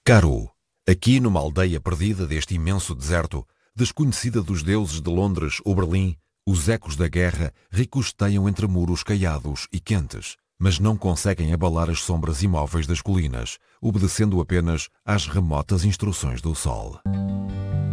Karoo. Aqui numa aldeia perdida deste imenso deserto, desconhecida dos deuses de Londres ou Berlim, os ecos da guerra ricosteiam entre muros caiados e quentes, mas não conseguem abalar as sombras imóveis das colinas, obedecendo apenas às remotas instruções do sol.